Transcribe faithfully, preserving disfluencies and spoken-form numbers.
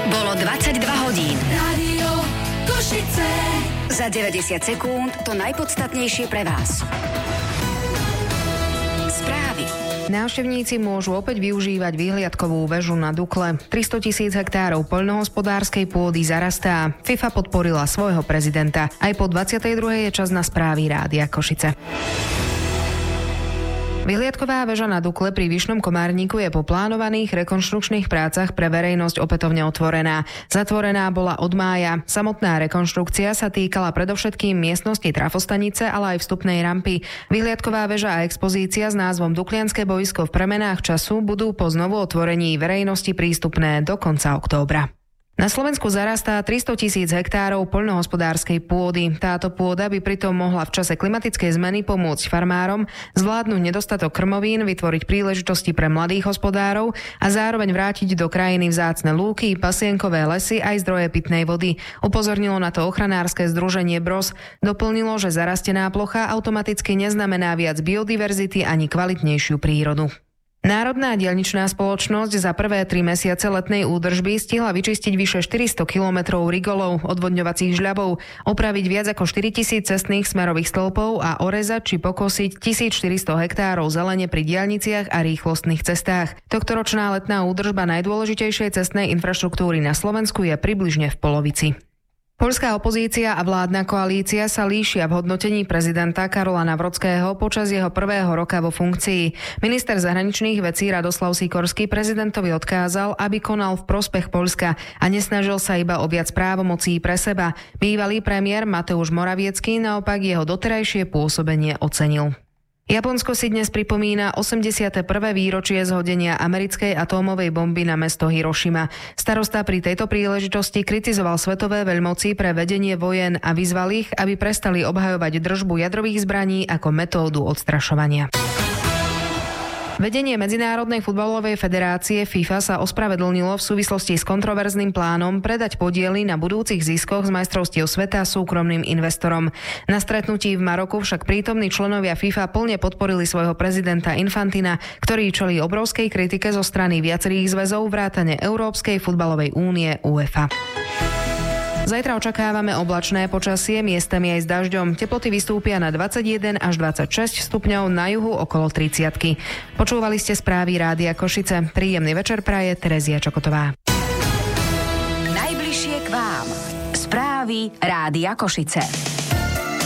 Bolo dvadsaťdva hodín. Rádio Košice. Za deväťdesiat sekúnd to najpodstatnejšie pre vás. Správy. Návštevníci môžu opäť využívať výhliadkovú väžu na Dukle. tristotisíc hektárov poľnohospodárskej pôdy zarastá. FIFA podporila svojho prezidenta. Aj po dvadsiatej druhej je čas na správy Rádia Košice. Vyhliadková väža na Dukle pri Vyšnom Komárniku je po plánovaných rekonštrukčných prácach pre verejnosť opätovne otvorená. Zatvorená bola od mája. Samotná rekonštrukcia sa týkala predovšetkým miestnosti trafostanice, ale aj vstupnej rampy. Vyhliadková väža a expozícia s názvom Duklianske boisko v premenách času budú po znovu otvorení verejnosti prístupné do konca októbra. Na Slovensku zarastá tristotisíc hektárov poľnohospodárskej pôdy. Táto pôda by pritom mohla v čase klimatickej zmeny pomôcť farmárom zvládnuť nedostatok krmovín, vytvoriť príležitosti pre mladých hospodárov a zároveň vrátiť do krajiny vzácne lúky, pasienkové lesy aj zdroje pitnej vody. Upozornilo na to ochranárske združenie bé er o es. Doplnilo, že zarastená plocha automaticky neznamená viac biodiverzity ani kvalitnejšiu prírodu. Národná diaľničná spoločnosť za prvé tri mesiace letnej údržby stihla vyčistiť vyše štyristo kilometrov rigolov, odvodňovacích žľabov, opraviť viac ako štyritisíc cestných smerových stĺpov a orezať či pokosiť tisícštyristo hektárov zelene pri diaľniciach a rýchlostných cestách. Tohtoročná letná údržba najdôležitejšej cestnej infraštruktúry na Slovensku je približne v polovici. Poľská opozícia a vládna koalícia sa líšia v hodnotení prezidenta Karola Nawrockiho počas jeho prvého roka vo funkcii. Minister zahraničných vecí Radoslav Sikorský prezidentovi odkázal, aby konal v prospech Poľska a nesnažil sa iba o viac právomocí pre seba. Bývalý premiér Mateusz Morawiecký naopak jeho doterajšie pôsobenie ocenil. Japonsko si dnes pripomína osemdesiate prvé výročie zhodenia americkej atómovej bomby na mesto Hirošima. Starosta pri tejto príležitosti kritizoval svetové veľmoci pre vedenie vojen a vyzval ich, aby prestali obhajovať držbu jadrových zbraní ako metódu odstrašovania. Vedenie Medzinárodnej futbalovej federácie FIFA sa ospravedlnilo v súvislosti s kontroverzným plánom predať podiely na budúcich ziskoch z majstrovstiev sveta súkromným investorom. Na stretnutí v Maroku však prítomní členovia FIFA plne podporili svojho prezidenta Infantina, ktorý čelí obrovskej kritike zo strany viacerých zväzov vrátane Európskej futbalovej únie UEFA. Zajtra očakávame oblačné počasie, miestami aj s dažďom. Teploty vystúpia na dvadsaťjeden až dvadsaťšesť stupňov, na juhu okolo tridsiatky. Počúvali ste správy Rádia Košice. Príjemný večer praje Terezia Čokotová. Najbližšie k vám. Správy Rádia Košice.